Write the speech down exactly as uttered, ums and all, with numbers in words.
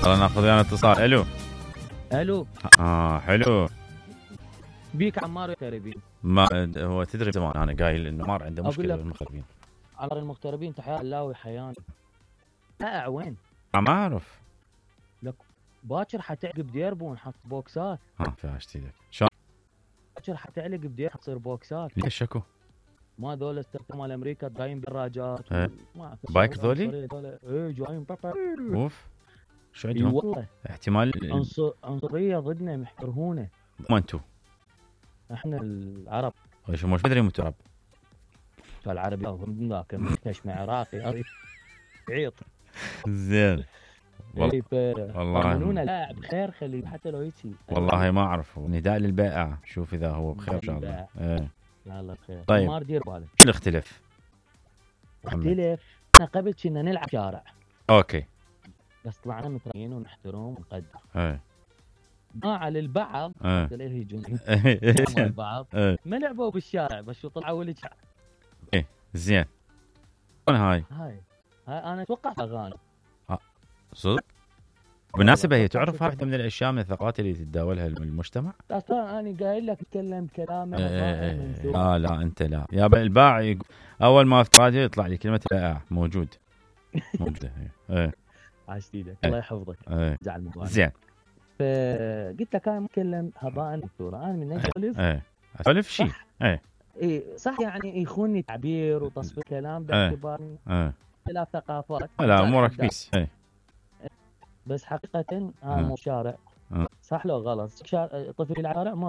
يلا ناخذ ويانا اتصال. الو الو. اه حلو. بيك عمار التربين. ما هو تدري زمان انا قايل انه عمار عنده مشكله لك بالمغتربين. عمار المغتربين تحيا الله وحياني. لا وين؟ ما اعرف. لك باكر حتعلق بديربو ونحط بوكسات. ها فاشت ايدك شلون؟ باكر حتعلق بدير حتصير بوكسات. ليش شكو؟ ما ذول استخدموا مال امريكا جايين بالراجات. ايه. ما بايك ذولي؟ ايه جايين بابا. اوف شو اي عندهم؟ والله احتمال عنصر عنصريه ضدنا محترهونه. ما انتو احنا العرب. ايش مش مدري متعب. فالعربي هم ذاك مش عراقي عيط. زين والله والله لاعب خير خلي حتى لو هيك. والله ما اعرف. نداء للبائع شوف اذا هو بخير ان شاء الله. ايه لا لا بخير. طيب ما دير بالك. شو الاختلاف؟ اختلف. احنا قبل كنا نلعب شارع. اوكي. بس طلعنا مترين ونحترم ونقدر. ايه مع للبعض ايه اللي يجون ايه البعض ما لعبوا بالشارع بس شو طلعوا لي شارع. ايه زين. وين هاي؟ هاي هاي انا اتوقع اغاني. صدق؟ بالمناسبة هي تعرف واحدة من الأشياء من الثقافات اللي تتداولها المجتمع؟ أصلا أنا قايل لك تكلم كلامه. لا لا أنت لا يا الباع يق... أول ما في راديو يطلع لي كلمة بائع موجود موجودة. إيه عاشت ايدك الله يحفظك. إيه زعل زين. فقلت لك أنا متكلم هباء مكثورة. أنا من أسولف. إيه أسولف شيء. إيه إيه صح يعني يخونني تعبير وتصفيق كلام باعتبار إيه اختلاف ثقافات. لا أمورك بيس. إيه بس حقيقة هذا مو شارع. صح لو غلط؟ طفل العارع ما